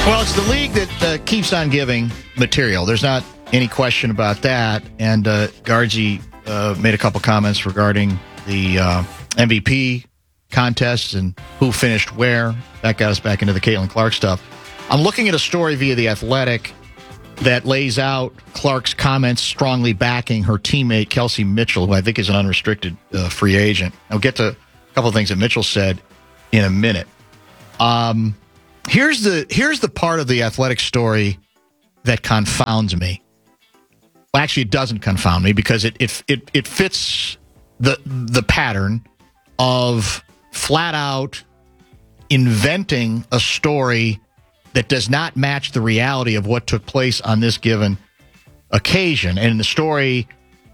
Well, it's the league that keeps on giving material. There's not any question about that. And Gargi made a couple comments regarding the MVP contest and who finished where. That got us back into the Caitlin Clark stuff. I'm looking at a story via The Athletic that lays out Clark's comments strongly backing her teammate Kelsey Mitchell, who I think is an unrestricted free agent. I'll get to a couple of things that Mitchell said in a minute. Here's the part of the Athletic story that confounds me. Well, actually, it doesn't confound me because it fits the pattern of flat out inventing a story that does not match the reality of what took place on this given occasion. And in the story,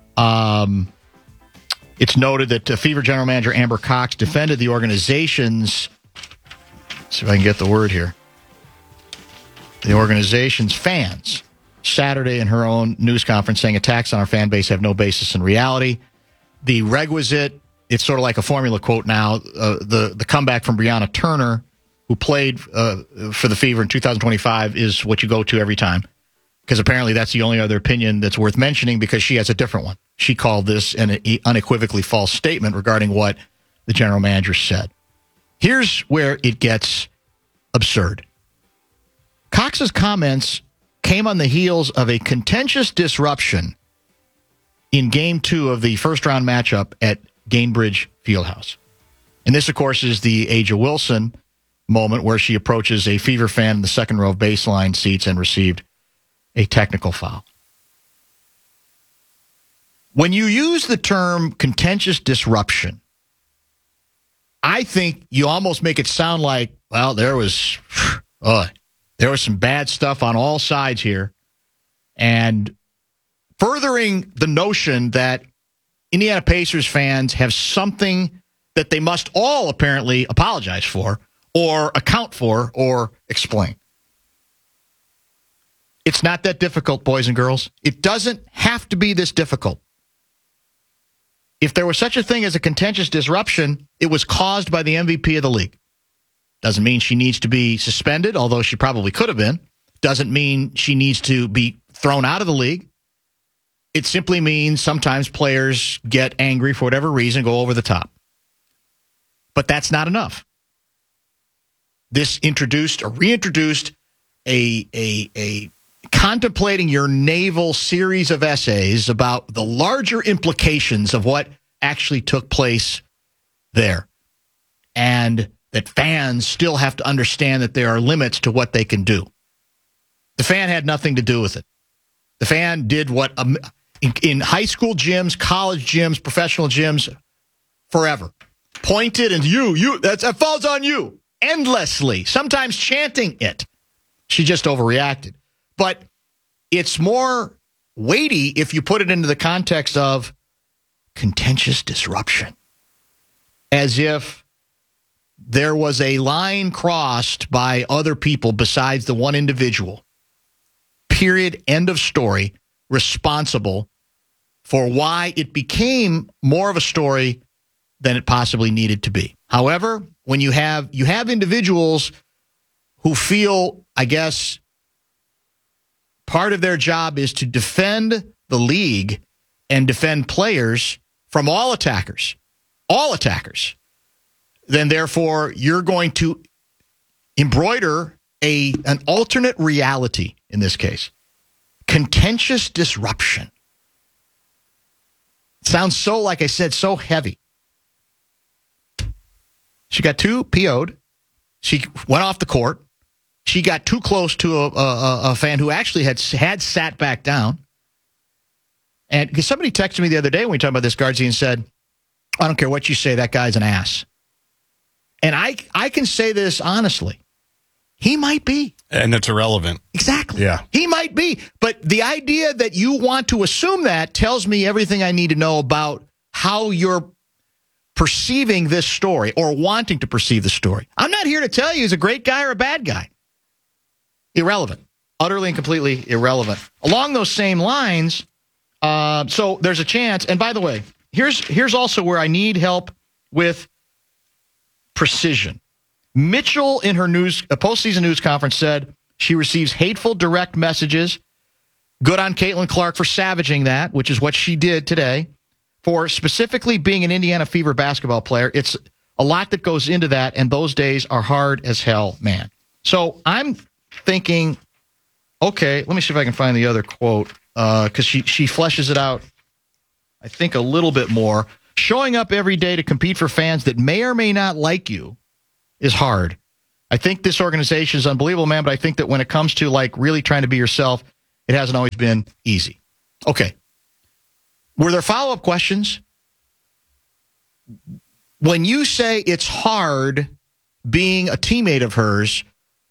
it's noted that Fever general manager Amber Cox defended the organization's, see if I can get the word here, the organization's fans Saturday in her own news conference, saying attacks on our fan base have no basis in reality. The requisite, it's sort of like a formula quote now, the comeback from Brianna Turner, who played for the Fever in 2025, is what you go to every time. Because apparently that's the only other opinion that's worth mentioning, because she has a different one. She called this an unequivocally false statement regarding what the general manager said. Here's where it gets absurd. Cox's comments came on the heels of a contentious disruption in Game 2 of the first-round matchup at Gainbridge Fieldhouse. And this, of course, is the A'ja Wilson moment where she approaches a Fever fan in the second row of baseline seats and received a technical foul. When you use the term contentious disruption, I think you almost make it sound like, well, there was some bad stuff on all sides here, and furthering the notion that Indiana Pacers fans have something that they must all apparently apologize for or account for or explain. It's not that difficult, boys and girls. It doesn't have to be this difficult. If there was such a thing as a contentious disruption, it was caused by the MVP of the league. Doesn't mean she needs to be suspended, although she probably could have been. Doesn't mean she needs to be thrown out of the league. It simply means sometimes players get angry for whatever reason, go over the top. But that's not enough. This reintroduced a contemplating your navel series of essays about the larger implications of what actually took place there. And that fans still have to understand that there are limits to what they can do. The fan had nothing to do with it. The fan did what in high school gyms, college gyms, professional gyms, forever. Pointed and that falls on you. Endlessly, sometimes chanting it. She just overreacted. But it's more weighty if you put it into the context of contentious disruption. As if there was a line crossed by other people besides the one individual, period, end of story, responsible for why it became more of a story than it possibly needed to be. However, when you have individuals who feel, I guess, part of their job is to defend the league and defend players from all attackers, then therefore you're going to embroider an alternate reality in this case. Contentious disruption. It sounds so, like I said, so heavy. She got too PO'd. She went off the court. She got too close to a fan who actually had sat back down. And because somebody texted me the other day when we talked about this, Guardsy, and said, I don't care what you say, that guy's an ass. And I can say this honestly. He might be. And it's irrelevant. Exactly. Yeah. He might be. But the idea that you want to assume that tells me everything I need to know about how you're perceiving this story or wanting to perceive the story. I'm not here to tell you he's a great guy or a bad guy. Irrelevant. Utterly and completely irrelevant. Along those same lines, so there's a chance. And by the way, here's also where I need help with precision. Mitchell, in her postseason news conference, said She receives hateful direct messages. Good on Caitlin Clark for savaging that, which is what she did today. For specifically being an Indiana Fever basketball player, it's a lot that goes into that, and those days are hard as hell, man. So I'm thinking, okay, let me see if I can find the other quote, because she fleshes it out, I think, a little bit more. Showing up every day to compete for fans that may or may not like you is hard. I think this organization is unbelievable, man, but I think that when it comes to like really trying to be yourself, it hasn't always been easy. Okay. Were there follow-up questions? When you say it's hard being a teammate of hers,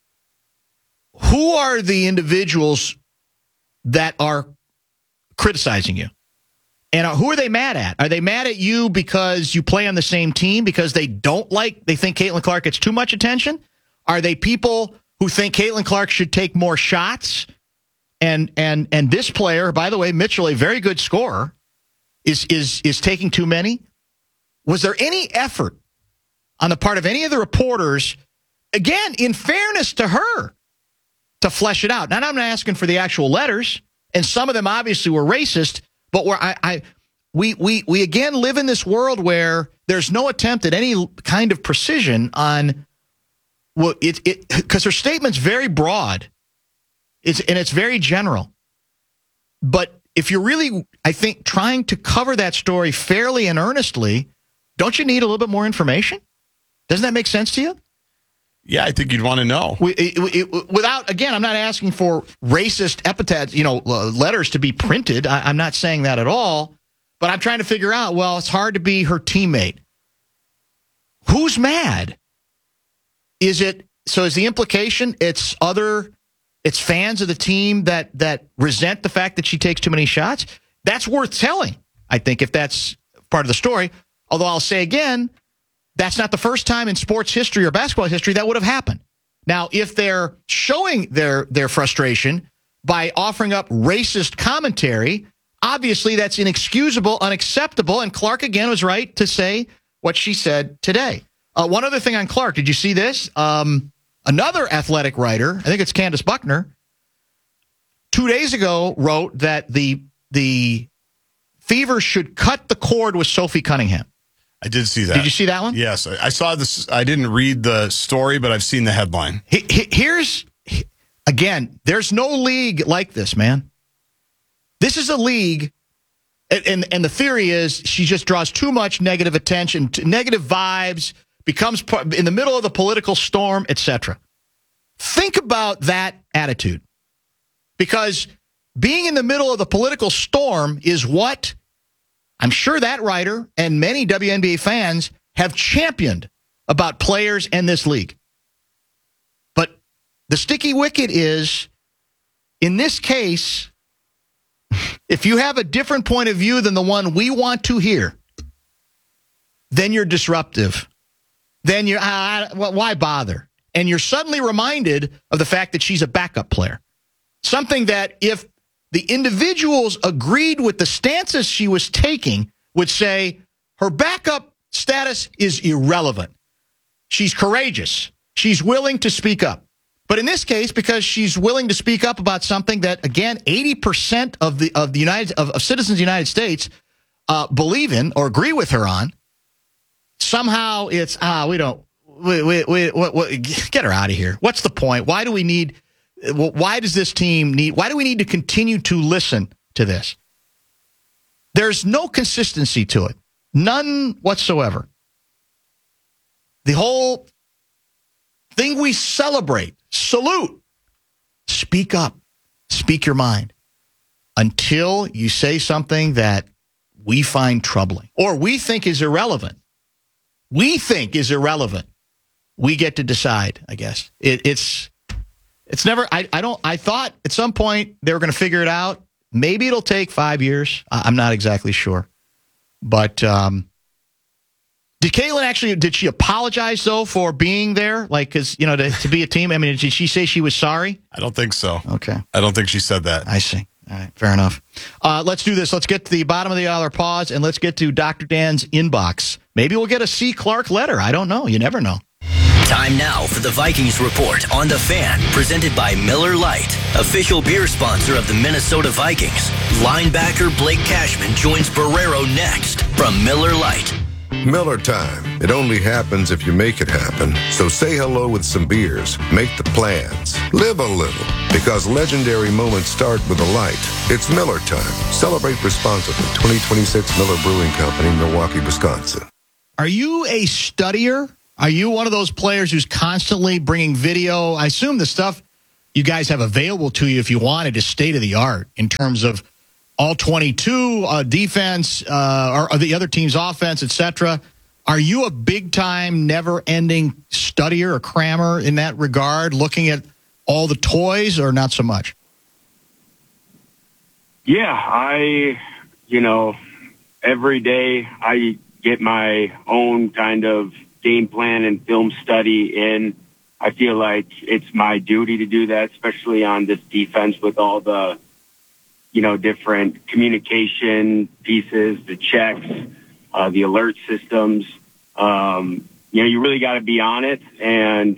who are the individuals that are criticizing you? And who are they mad at? Are they mad at you because you play on the same team, because they think Caitlin Clark gets too much attention? Are they people who think Caitlin Clark should take more shots? And this player, by the way, Mitchell, a very good scorer, is taking too many? Was there any effort on the part of any of the reporters, again, in fairness to her, to flesh it out? Now, I'm not asking for the actual letters, and some of them obviously were racist, but where we again live in this world where there's no attempt at any kind of precision on because her statement's very broad, and it's very general. But if you're really, I think, trying to cover that story fairly and earnestly, don't you need a little bit more information? Doesn't that make sense to you? Yeah, I think you'd want to know. Without, again, I'm not asking for racist epithets, letters to be printed. I'm not saying that at all. But I'm trying to figure out, well, it's hard to be her teammate. Who's mad? Is the implication it's fans of the team that resent the fact that she takes too many shots? That's worth telling, I think, if that's part of the story. Although I'll say again, that's not the first time in sports history or basketball history that would have happened. Now, if they're showing their frustration by offering up racist commentary, obviously that's inexcusable, unacceptable, and Clark, again, was right to say what she said today. One other thing on Clark, did you see this? Another athletic writer, I think it's Candace Buckner, 2 days ago wrote that the Fever should cut the cord with Sophie Cunningham. I did see that. Did you see that one? Yes, I saw this. I didn't read the story, but I've seen the headline. Here's, again, there's no league like this, man. This is a league, and the theory is she just draws too much negative attention, negative vibes, becomes in the middle of the political storm, etc. Think about that attitude. Because being in the middle of the political storm is what I'm sure that writer and many WNBA fans have championed about players and this league. But the sticky wicket is, in this case, if you have a different point of view than the one we want to hear, then you're disruptive. Then you're, why bother? And you're suddenly reminded of the fact that she's a backup player. Something that if the individuals agreed with the stances she was taking, would say her backup status is irrelevant. She's courageous. She's willing to speak up. But in this case, because she's willing to speak up about something that, again, 80% of citizens of the United States believe in or agree with her on, somehow it's get her out of here. What's the point? Why do we need? Why does this team need? Why do we need to continue to listen to this? There's no consistency to it, none whatsoever. The whole thing we celebrate, salute, speak up, speak your mind, until you say something that we find troubling or we think is irrelevant. We think is irrelevant. We get to decide, I guess. It's never, I thought at some point they were going to figure it out. Maybe it'll take 5 years. I'm not exactly sure. But did Caitlin did she apologize, though, for being there? Like, because, to be a team? I mean, did she say she was sorry? I don't think so. Okay. I don't think she said that. I see. All right, fair enough. Let's do this. Let's get to the bottom of the hour pause, and let's get to Dr. Dan's inbox. Maybe we'll get a C. Clark letter. I don't know. You never know. Time now for the Vikings Report on The Fan, presented by Miller Lite, official beer sponsor of the Minnesota Vikings. Linebacker Blake Cashman joins Barrero next from Miller Lite. Miller time. It only happens if you make it happen. So say hello with some beers. Make the plans. Live a little. Because legendary moments start with a light. It's Miller time. Celebrate responsibly. 2026 Miller Brewing Company, Milwaukee, Wisconsin. Are you a studier? Are you one of those players who's constantly bringing video? I assume the stuff you guys have available to you if you want it is state-of-the-art in terms of all 22, defense, or the other team's offense, etc. Are you a big-time, never-ending studier or crammer in that regard, looking at all the toys, or not so much? Yeah, every day I get my own kind of game plan and film study in. I feel like it's my duty to do that, especially on this defense with all the different communication pieces, the checks, the alert systems. You really got to be on it. And,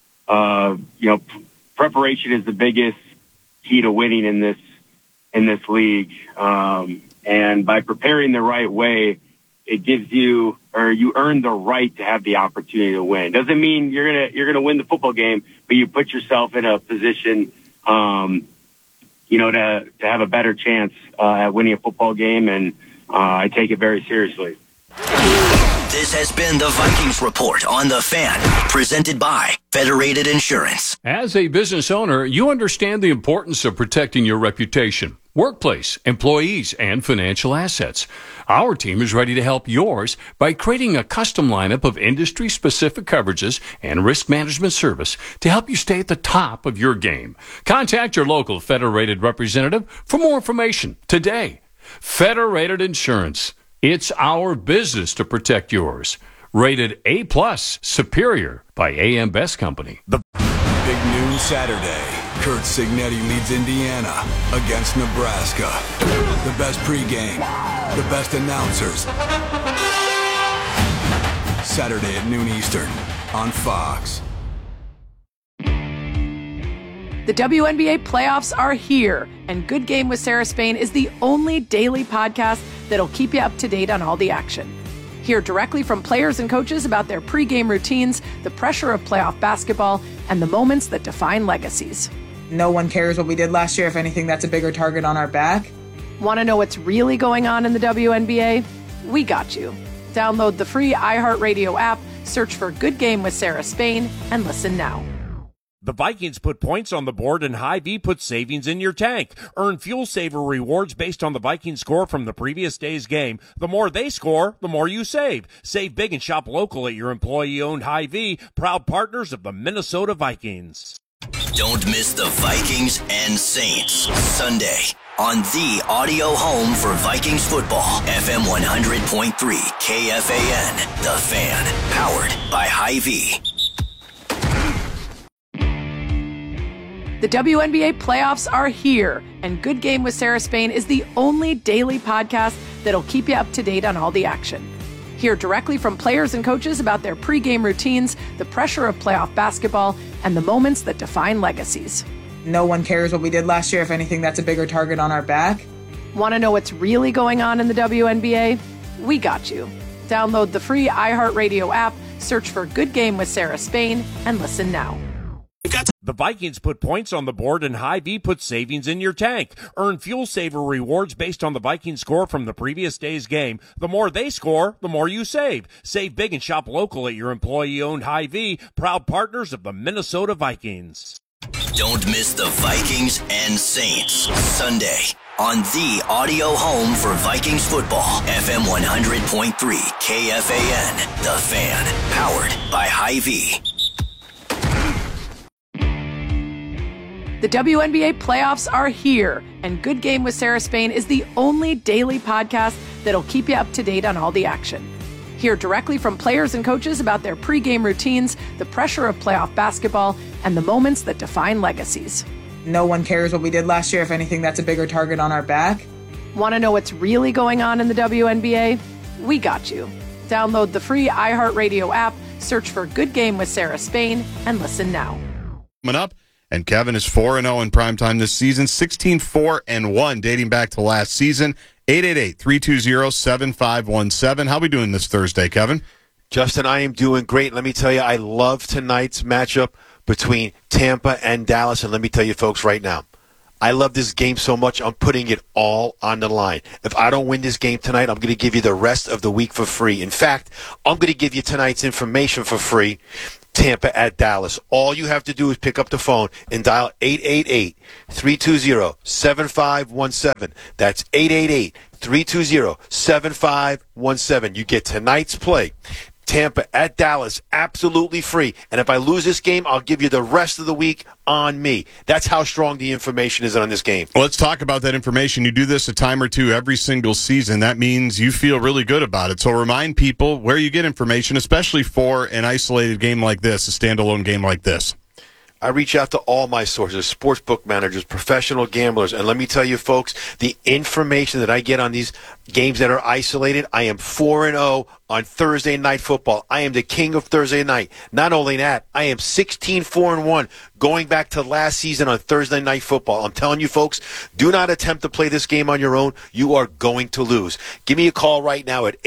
preparation is the biggest key to winning in this league. And by preparing the right way, it gives you, or you earn the right to have the opportunity to win. Doesn't mean you're gonna win the football game, but you put yourself in a position, to have a better chance at winning a football game, and I take it very seriously. This has been the Vikings Report on The Fan, presented by Federated Insurance. As a business owner, you understand the importance of protecting your reputation, workplace, employees, and financial assets. Our team is ready to help yours by creating a custom lineup of industry-specific coverages and risk management service to help you stay at the top of your game. Contact your local Federated representative for more information today. Federated Insurance. It's our business to protect yours. Rated A+ Superior by AM Best Company. The big noon Saturday. Kurt Signetti leads Indiana against Nebraska. The best pregame, the best announcers. Saturday at noon Eastern on Fox. The WNBA playoffs are here, and Good Game with Sarah Spain is the only daily podcast that'll keep you up to date on all the action. Hear directly from players and coaches about their pregame routines, the pressure of playoff basketball, and the moments that define legacies. No one cares what we did last year. If anything, that's a bigger target on our back. Want to know what's really going on in the WNBA? We got you. Download the free iHeartRadio app, search for Good Game with Sarah Spain, and listen now. The Vikings put points on the board and Hy-Vee put savings in your tank. Earn Fuel Saver rewards based on the Vikings score from the previous day's game. The more they score, the more you save. Save big and shop local at your employee-owned Hy-Vee, proud partners of the Minnesota Vikings. Don't miss the Vikings and Saints Sunday on the audio home for Vikings football, FM 100.3 KFAN, The Fan, powered by Hy-Vee. The WNBA playoffs are here, and Good Game with Sarah Spain is the only daily podcast that'll keep you up to date on all the action. Hear directly from players and coaches about their pregame routines, the pressure of playoff basketball, and the moments that define legacies. No one cares what we did last year. If anything, that's a bigger target on our back. Want to know what's really going on in the WNBA? We got you. Download the free iHeartRadio app, search for Good Game with Sarah Spain, and listen now. The Vikings put points on the board and Hy-Vee put savings in your tank. Earn Fuel Saver rewards based on the Vikings score from the previous day's game. The more they score, the more you save. Save big and shop local at your employee-owned Hy-Vee, proud partners of the Minnesota Vikings. Don't miss the Vikings and Saints Sunday on the audio home for Vikings football, FM 100.3 KFAN, The Fan, powered by Hy-Vee. The WNBA playoffs are here, and Good Game with Sarah Spain is the only daily podcast that'll keep you up to date on all the action. Hear directly from players and coaches about their pregame routines, the pressure of playoff basketball, and the moments that define legacies. No one cares what we did last year. If anything, that's a bigger target on our back. Want to know what's really going on in the WNBA? We got you. Download the free iHeartRadio app, Search for Good Game with Sarah Spain and listen now. Coming up, and Kevin is 4-0 in primetime this season, 16-4-1 dating back to last season. 888-320-7517. How we doing this Thursday, Kevin? Justin, I am doing great. Let me tell you, I love tonight's matchup between Tampa and Dallas. And let me tell you, folks, right now, I love this game so much, I'm putting it all on the line. If I don't win this game tonight, I'm going to give you the rest of the week for free. In fact, I'm going to give you tonight's information for free. Tampa at Dallas. All you have to do is pick up the phone and dial 888-320-7517. That's 888-320-7517. You get tonight's play. Tampa at Dallas, absolutely free. And if I lose this game, I'll give you the rest of the week on me. That's how strong the information is on this game. Well, let's talk about that information. You do this a time or two every single season. That means you feel really good about it. So remind people where you get information, especially for an isolated game like this, a standalone game like this. I reach out to all my sources, sportsbook managers, professional gamblers, and let me tell you, folks, the information that I get on these games that are isolated, I am 4-0 on Thursday Night Football. I am the king of Thursday night. Not only that, I am 16-4-1 going back to last season on Thursday Night Football. I'm telling you, folks, do not attempt to play this game on your own. You are going to lose. Give me a call right now at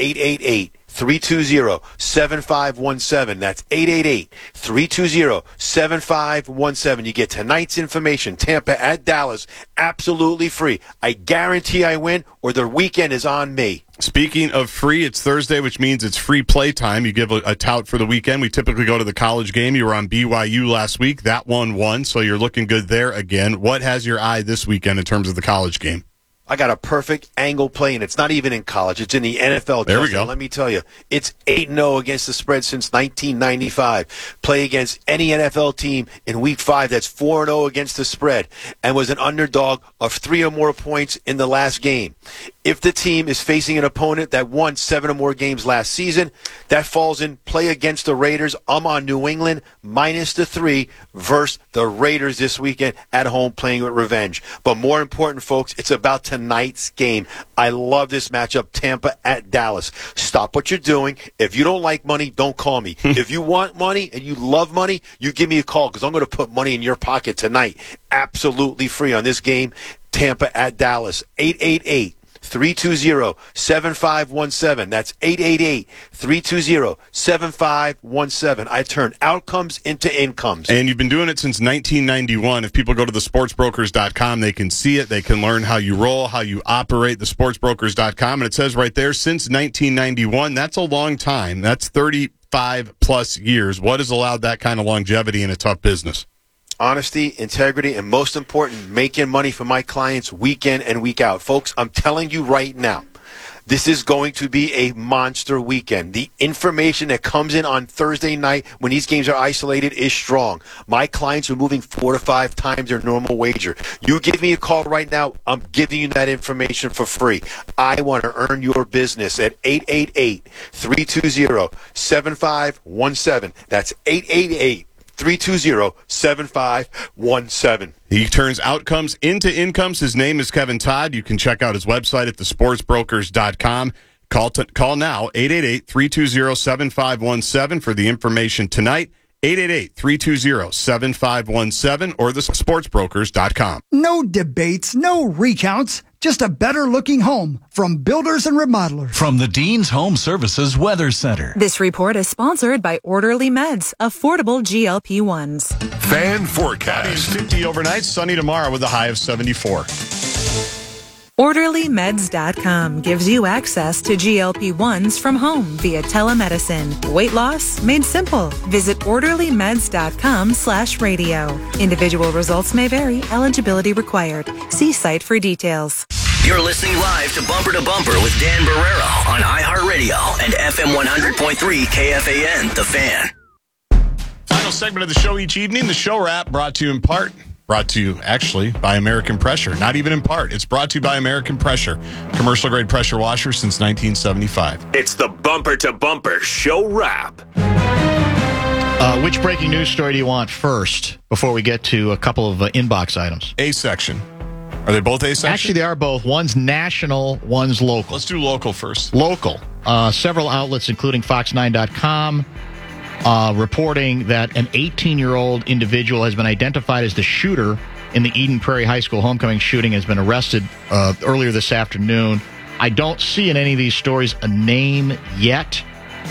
888-320-7517. That's 888-320-7517. You get tonight's information. Tampa at Dallas, absolutely free. I guarantee I win, or the weekend is on me. Speaking of free, it's Thursday, which means it's free play time. You give a tout for the weekend. We typically go to the college game. You were on BYU last week. That one won, so you're looking good there again. What has your eye this weekend in terms of the college game? I got a perfect angle play, and it's not even in college. It's in the NFL. There we go. Let me tell you, it's 8-0 against the spread since 1995. Play against any NFL team in Week 5 that's 4-0 against the spread and was an underdog of 3 or more points in the last game. If the team is facing an opponent that won 7 or more games last season, that falls in play against the Raiders. I'm on New England -3 versus the Raiders this weekend at home playing with revenge. But more important, folks, it's about tonight's game. I love this matchup, Tampa at Dallas. Stop what you're doing. If you don't like money, don't call me. If you want money and you love money, you give me a call because I'm going to put money in your pocket tonight. Absolutely free on this game, Tampa at Dallas. 888-320-7517. That's 888-320-7517. I turn outcomes into incomes. And you've been doing it since 1991. If people go to thesportsbrokers.com, they can see it. They can learn how you roll, how you operate, thesportsbrokers.com. And it says right there, since 1991, that's a long time. That's 35-plus years. What has allowed that kind of longevity in a tough business? Honesty, integrity, and most important, making money for my clients week in and week out. Folks, I'm telling you right now, this is going to be a monster weekend. The information that comes in on Thursday night when these games are isolated is strong. My clients are moving 4 to 5 times their normal wager. You give me a call right now, I'm giving you that information for free. I want to earn your business at 888-320-7517. That's 888-320-7517. He turns outcomes into incomes. His name is Kevin Todd. You can check out his website at thesportsbrokers.com. Call now, 888-320-7517 for the information tonight. 888-320-7517 or thesportsbrokers.com. No debates, no recounts, just a better-looking home from Builders and Remodelers. From the Dean's Home Services Weather Center. This report is sponsored by Orderly Meds, affordable GLP-1s. Fan forecast. 50 overnight, sunny tomorrow with a high of 74. OrderlyMeds.com gives you access to GLP-1s from home via telemedicine. Weight loss made simple. Visit OrderlyMeds.com/radio. Individual results may vary. Eligibility required. See site for details. You're listening live to Bumper with Dan Barrero on iHeartRadio and FM 100.3 KFAN, The Fan. Final segment of the show each evening, the show wrap brought to you actually by American Pressure. Not even in part. It's brought to you by American Pressure. Commercial grade pressure washer since 1975. It's the Bumper to Bumper show wrap. Which breaking news story do you want first before we get to a couple of inbox items? A section. Are they both A section? Actually, they are both. One's national, one's local. Let's do local first. Local. Several outlets, including Fox9.com, reporting that an 18-year-old individual has been identified as the shooter in the Eden Prairie High School homecoming shooting, has been arrested earlier this afternoon. I don't see in any of these stories a name yet.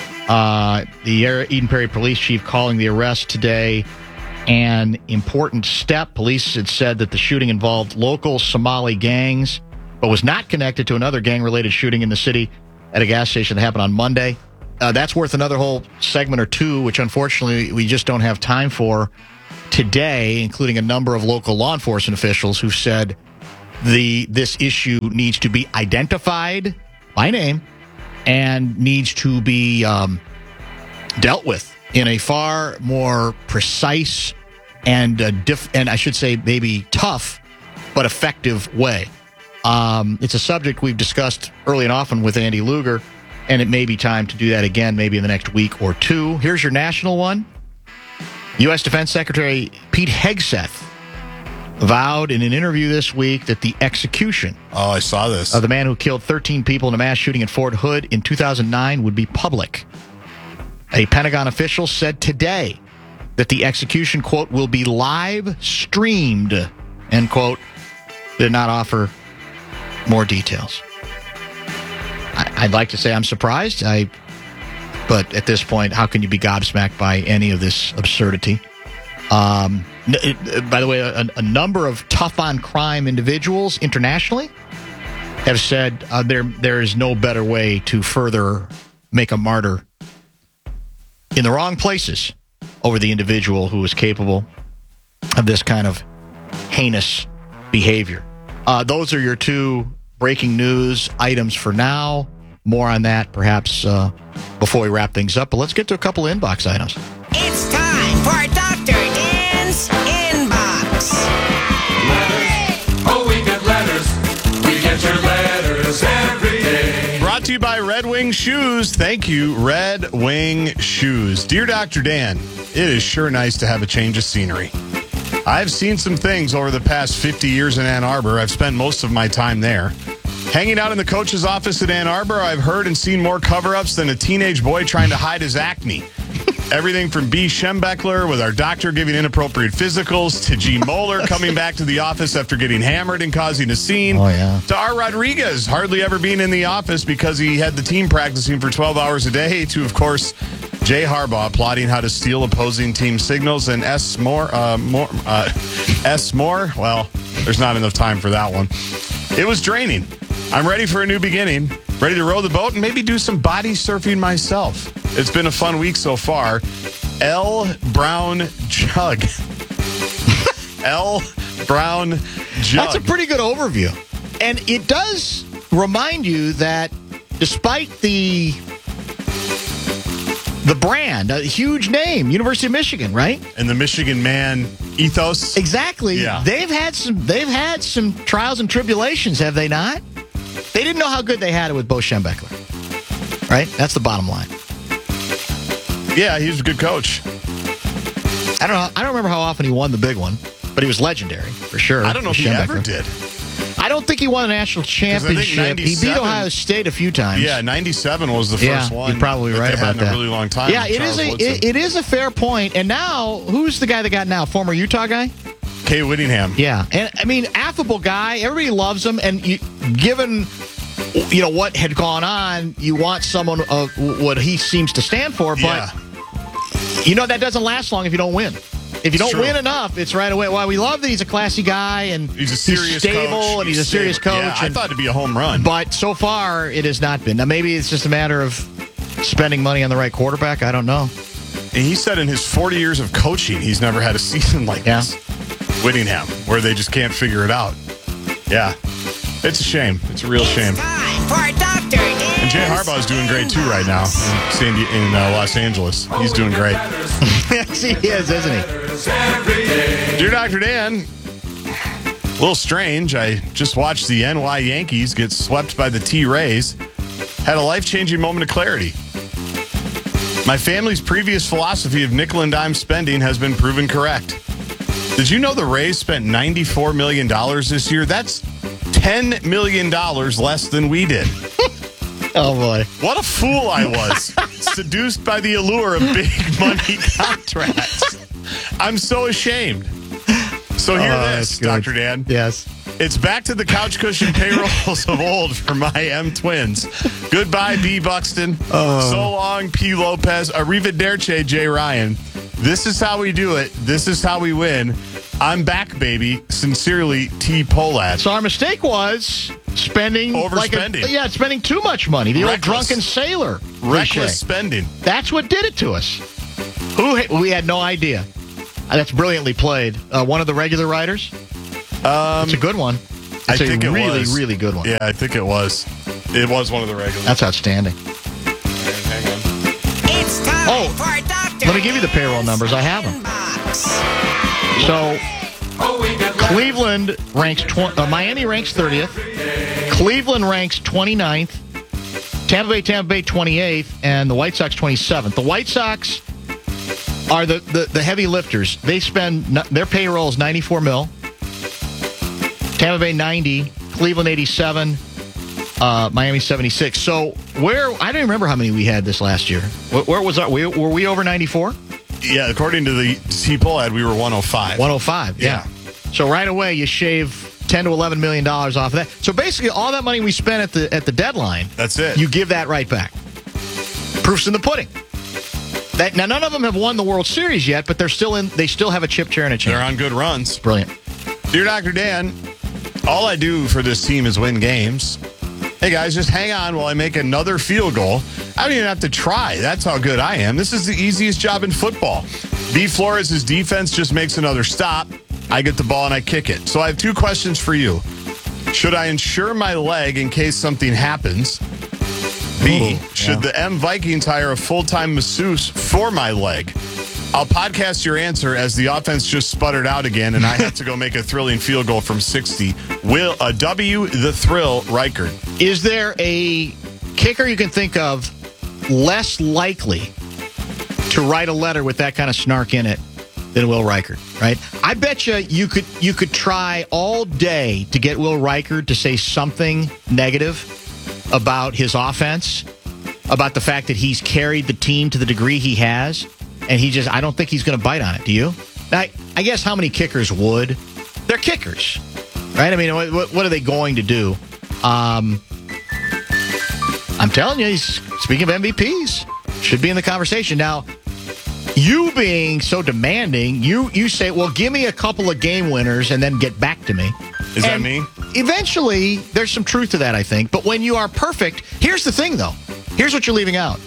The Eden Prairie Police Chief calling the arrest today an important step. Police had said that the shooting involved local Somali gangs, but was not connected to another gang-related shooting in the city at a gas station that happened on Monday. That's worth another whole segment or two, which unfortunately we just don't have time for today, including a number of local law enforcement officials who said this issue needs to be identified by name and needs to be dealt with in a far more precise and I should say maybe tough but effective way. It's a subject we've discussed early and often with Andy Luger, and it may be time to do that again maybe in the next week or two. Here's your national one. U.S. Defense Secretary Pete Hegseth vowed in an interview this week that the execution I saw this. of the man who killed 13 people in a mass shooting at Fort Hood in 2009 would be public. A Pentagon official said today that the execution, quote, will be live streamed, end quote, did not offer more details. I'd like to say I'm surprised, but at this point, how can you be gobsmacked by any of this absurdity? By the way, a number of tough-on-crime individuals internationally have said there is no better way to further make a martyr in the wrong places over the individual who is capable of this kind of heinous behavior. Those are your two breaking news items for now. More on that perhaps before we wrap things up. But let's get to a couple of inbox items. It's time for Dr. Dan's Inbox. Letters. Oh, we get letters. We get your letters every day. Brought to you by Red Wing Shoes. Thank you, Red Wing Shoes. Dear Dr. Dan, it is sure nice to have a change of scenery. I've seen some things over the past 50 years in Ann Arbor. I've spent most of my time there. Hanging out in the coach's office at Ann Arbor, I've heard and seen more cover-ups than a teenage boy trying to hide his acne. Everything from B. Schembeckler with our doctor giving inappropriate physicals to G. Moeller coming back to the office after getting hammered and causing a scene. Oh, yeah. To R. Rodriguez hardly ever being in the office because he had the team practicing for 12 hours a day. To, of course, Jay Harbaugh plotting how to steal opposing team signals. And S. Moore, well, there's not enough time for that one. It was draining. I'm ready for a new beginning, ready to row the boat and maybe do some body surfing myself. It's been a fun week so far. L. Brown Jug. L. Brown Jug. That's a pretty good overview. And it does remind you that despite the brand, a huge name, University of Michigan, right? And the Michigan man ethos. Exactly. Yeah. They've had some trials and tribulations, have they not? They didn't know how good they had it with Bo Schembeckler. Right? That's the bottom line. Yeah, he was a good coach. I don't remember how often he won the big one, but he was legendary for sure. I don't know if he ever did. I don't think he won a national championship. He beat Ohio State a few times. Yeah, 97 was the first one. You're probably right about that. In a really long time. Yeah, it is a fair point. And now, who's the guy they got now? Former Utah guy? Kay Whittingham. Yeah, and I mean, affable guy. Everybody loves him. And given what had gone on, you want someone of what he seems to stand for. But that doesn't last long if you don't win. If you don't win enough, it's right away. Well, we love that he's a classy guy and he's a serious stable coach. And he's a serious coach. Yeah, I thought it'd be a home run. But so far, it has not been. Now, maybe it's just a matter of spending money on the right quarterback. I don't know. And he said in his 40 years of coaching, he's never had a season like this. Whittingham, where they just can't figure it out. Yeah. It's a shame. It's a real shame. Time for Dr. Dan. And Jay Harbaugh is doing great, too, right now in Los Angeles. He's doing great. Yes, he is, isn't he? Dear Dr. Dan, a little strange. I just watched the NY Yankees get swept by the T-Rays. Had a life-changing moment of clarity. My family's previous philosophy of nickel and dime spending has been proven correct. Did you know the Rays spent $94 million this year? That's $10 million less than we did. Oh, boy. What a fool I was. seduced by the allure of big money contracts. I'm so ashamed. So hear this, Dr. Dan. Yes. It's back to the couch cushion payrolls of old for my M Twins. Goodbye, B. Buxton. So long, P. Lopez. Arrivederci, J. Ryan. This is how we do it. This is how we win. I'm back, baby. Sincerely, T. Polat. So our mistake was spending overspending. Spending too much money. The old drunken sailor. Reckless spending. That's what did it to us. We had no idea. That's brilliantly played. One of the regular writers. It's a good one. I think it really, was. really good one. Yeah, I think it was. It was one of the regulars. That's outstanding. Hang on. It's time for Dr. Let me give you the payroll numbers. I have them. So, Cleveland ranks Miami ranks 30th. Cleveland ranks 29th. Tampa Bay 28th, and the White Sox 27th. The White Sox are the heavy lifters. They spend their payroll is $94 million. Tampa Bay 90, Cleveland 87, Miami 76. So I don't remember how many we had this last year. Where was that? Were we over 94? Yeah, according to the T-Poll ad, we were 105. 105, yeah. So right away, you shave $10 to $11 million off of that. So basically, all that money we spent at the deadline, that's it. You give that right back. Proof's in the pudding. Now, none of them have won the World Series yet, but they still have a chip chair and a chance. They're on good runs. Brilliant. Dear Dr. Dan, all I do for this team is win games. Hey, guys, just hang on while I make another field goal. I don't even have to try. That's how good I am. This is the easiest job in football. B. Flores' defense just makes another stop. I get the ball and I kick it. So I have two questions for you. Should I insure my leg in case something happens? B. Should the M Vikings hire a full-time masseuse for my leg? I'll podcast your answer as the offense just sputtered out again, and I have to go make a thrilling field goal from 60. W. The Thrill Reichard. Is there a kicker you can think of less likely to write a letter with that kind of snark in it than Will Reichard? Right? I bet you could try all day to get Will Reichard to say something negative about his offense, about the fact that he's carried the team to the degree he has. And I don't think he's going to bite on it. Do you? Now, I guess how many kickers would? They're kickers, right? I mean, what are they going to do? I'm telling you, speaking of MVPs, should be in the conversation. Now, you being so demanding, you say, well, give me a couple of game winners and then get back to me. Is that me? Eventually, there's some truth to that, I think. But when you are perfect, here's the thing, though. Here's what you're leaving out.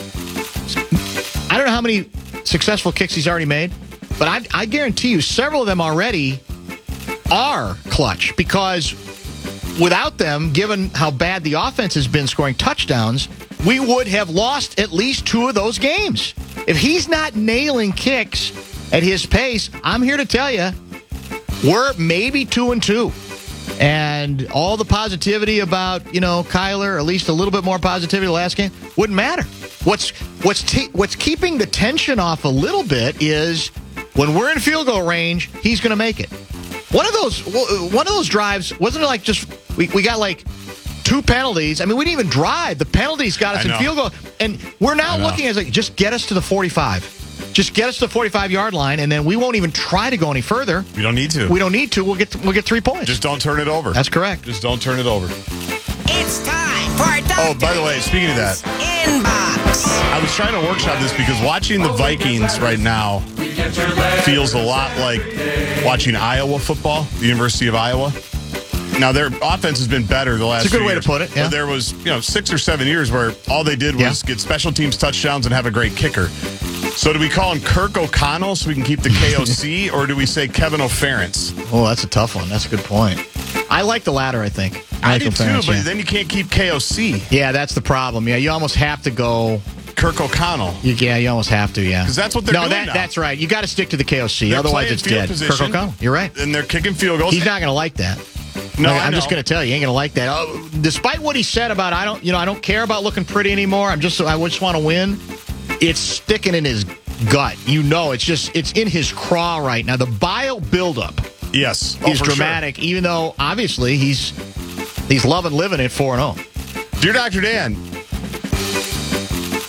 I don't know how many successful kicks he's already made, but I guarantee you several of them already are clutch, because without them, given how bad the offense has been scoring touchdowns, we would have lost at least two of those games. If he's not nailing kicks at his pace, I'm here to tell you, we're maybe 2-2. And all the positivity about, Kyler, at least a little bit more positivity the last game, wouldn't matter. What's keeping the tension off a little bit is when we're in field goal range, he's going to make it. One of those drives, wasn't it like just we got like two penalties? I mean, we didn't even drive. The penalties got us in field goal, and we're now looking at just get us to the 45. Just get us to the 45-yard line, and then we won't even try to go any further. We don't need to. We don't need to. We'll get 3 points. Just don't turn it over. That's correct. Just don't turn it over. It's time for Dr. Oh, by the way, speaking of that, Inbox. I was trying to workshop this because watching the Vikings right now feels a lot like watching Iowa football, the University of Iowa. Now, their offense has been better the last few years. It's a good way to put it, yeah. But there was, 6 or 7 years where all they did was get special teams touchdowns and have a great kicker. So do we call him Kirk O'Connell so we can keep the KOC, or do we say Kevin O'Ference? Oh, that's a tough one. That's a good point. I like the latter, I think. I do too, but then you can't keep KOC. Yeah, that's the problem. Yeah, you almost have to go Kirk O'Connell. You almost have to, yeah. Because that's what they're doing now. That's right. You got to stick to the KOC. They're Otherwise, it's dead. Kirk O'Connell. You're right. And they're kicking field goals. He's not going to like that. No, I'm just going to tell you, he ain't going to like that. Oh, despite what he said about I don't care about looking pretty anymore. I just want to win. It's sticking in his gut. It's in his craw right now. The bio buildup, is dramatic. Sure. Even though obviously he's loving living at 4-0. Dear Dr. Dan,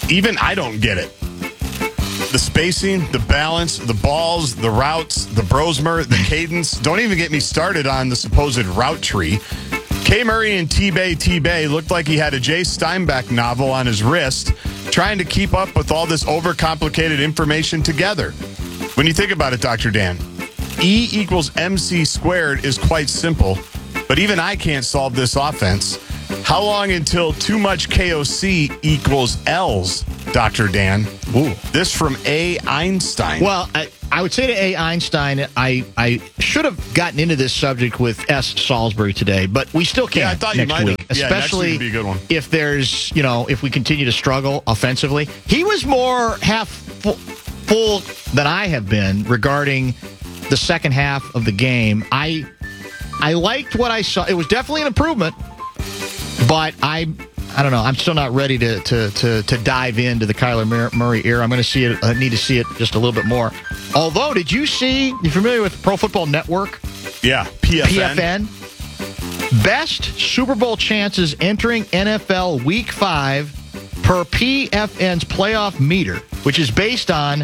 even I don't get it. The spacing, the balance, the balls, the routes, the Brosmer, the cadence. Don't even get me started on the supposed route tree. K. Murray and T-Bay looked like he had a Jay Steinbeck novel on his wrist, trying to keep up with all this overcomplicated information together. When you think about it, Dr. Dan, E equals MC squared is quite simple, but even I can't solve this offense. How long until too much KOC equals L's, Dr. Dan? Ooh. This from A. Einstein. Well, I would say to A. Einstein, I should have gotten into this subject with S. Salisbury today, but we still can. Yeah, I thought you might week, have. Yeah, especially next week would be a good one. If there's, if we continue to struggle offensively. He was more half full than I have been regarding the second half of the game. I liked what I saw. It was definitely an improvement, but I don't know. I'm still not ready to dive into the Kyler Murray era. I'm going to see it. I need to see it just a little bit more. Although, did you see? You familiar with Pro Football Network? Yeah, PFN. Best Super Bowl chances entering NFL Week 5 per PFN's playoff meter, which is based on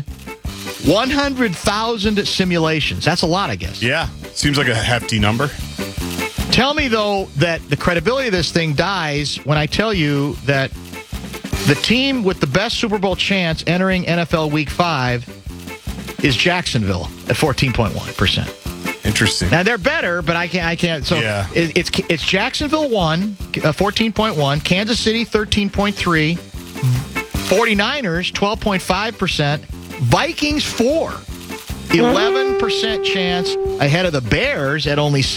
100,000 simulations. That's a lot, I guess. Yeah, seems like a hefty number. Tell me, though, that the credibility of this thing dies when I tell you that the team with the best Super Bowl chance entering NFL Week 5 is Jacksonville at 14.1%. Interesting. Now, they're better, but I can't. So yeah. It's Jacksonville 14.1, Kansas City 13.3, 49ers 12.5%, Vikings 4. 11% chance ahead of the Bears at only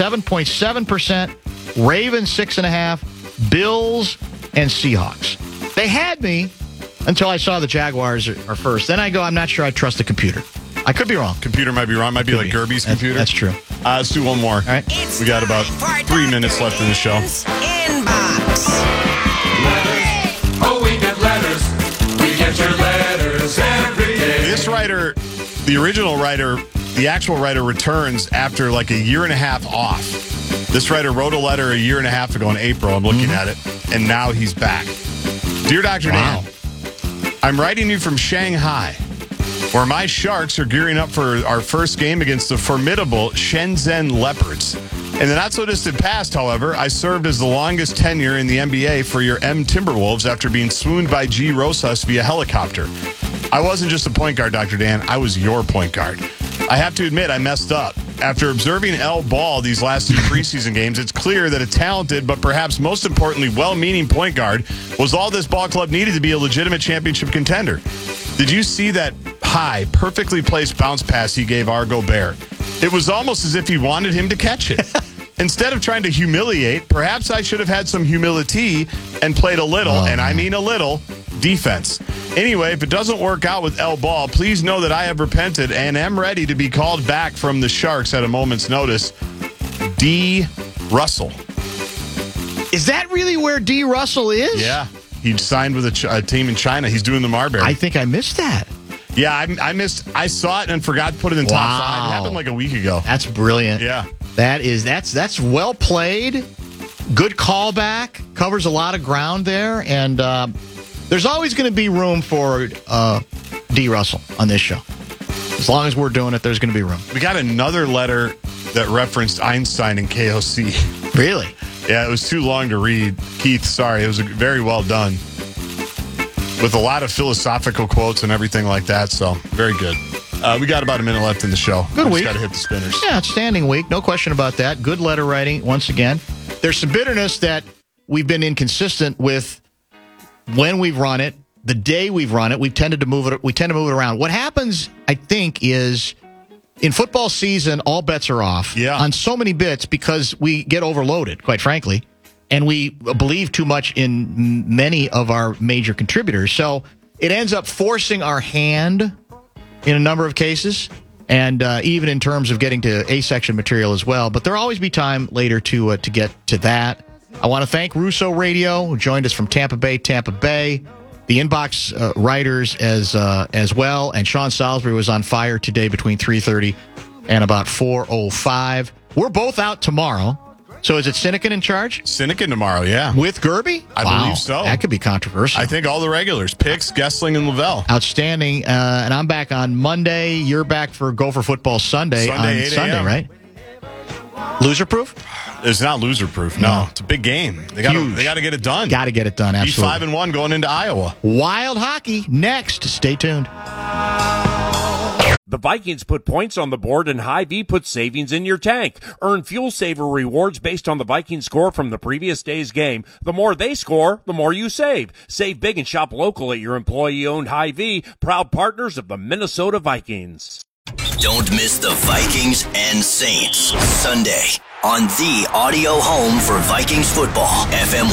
7.7%. Ravens 6.5%. Bills and Seahawks. They had me until I saw the Jaguars are first. Then I go, I'm not sure I trust the computer. I could be wrong. Computer might be wrong. Might be like Gerby's computer. That's true. Let's do one more. All right. We got about 3 minutes left in the show. Inbox. Letters. Oh, we get letters. We get your letters every day. This writer, the original writer, the actual writer returns after like a year and a half off. This writer wrote a letter a year and a half ago in April. I'm looking at it. And now he's back. Dear Dr. Dan, I'm writing you from Shanghai, where my Sharks are gearing up for our first game against the formidable Shenzhen Leopards. In the not-so-distant past, however, I served as the longest tenure in the NBA for your M Timberwolves after being swooned by G. Rosas via helicopter. I wasn't just a point guard, Dr. Dan. I was your point guard. I have to admit, I messed up. After observing L. Ball these last 2 preseason games, it's clear that a talented, but perhaps most importantly, well-meaning point guard was all this ball club needed to be a legitimate championship contender. Did you see that high, perfectly placed bounce pass he gave R. Gobert? It was almost as if he wanted him to catch it. Instead of trying to humiliate, perhaps I should have had some humility and played a little, and I mean a little, defense. Anyway, if it doesn't work out with L. Ball, please know that I have repented and am ready to be called back from the Sharks at a moment's notice. D. Russell. Is that really where D. Russell is? Yeah. He signed with a team in China. He's doing the Marbury. I think I missed that. Yeah, I saw it and forgot to put it in top 5. It happened like a week ago. That's brilliant. Yeah. That's well played. Good callback. Covers a lot of ground there. And there's always going to be room for D. Russell on this show. As long as we're doing it, there's going to be room. We got another letter that referenced Einstein and KOC. Really? Yeah, it was too long to read. Keith, sorry. It was very well done. With a lot of philosophical quotes and everything like that. So, very good. We got about a minute left in the show. Good week. Just got to hit the spinners. Yeah, outstanding week. No question about that. Good letter writing once again. There's some bitterness that we've been inconsistent with when we've run it, the day we've run it. We tend to move it around. What happens, I think, is in football season, all bets are off on so many bits because we get overloaded, quite frankly, and we believe too much in many of our major contributors. So it ends up forcing our hand in a number of cases, and even in terms of getting to A-section material as well. But there'll always be time later to get to that. I want to thank Russo Radio, who joined us from Tampa Bay. The Inbox writers as well. And Sean Salisbury was on fire today between 3:30 and about 4:05. We're both out tomorrow. So is it Sinekin in charge? Sinekin tomorrow, yeah. With Gerby? I believe so. That could be controversial. I think all the regulars, Picks, Gessling, and Lavelle. Outstanding. And I'm back on Monday. You're back for Gopher Football Sunday on 8 Sunday, right? Loser proof? It's not loser proof. No, it's a big game. They got to get it done. Got to get it done. Absolutely. Be 5-1 going into Iowa. Wild hockey next. Stay tuned. The Vikings put points on the board and Hy-Vee puts savings in your tank. Earn Fuel Saver rewards based on the Vikings score from the previous day's game. The more they score, the more you save. Save big and shop local at your employee-owned Hy-Vee, proud partners of the Minnesota Vikings. Don't miss the Vikings and Saints Sunday on the audio home for Vikings football, FM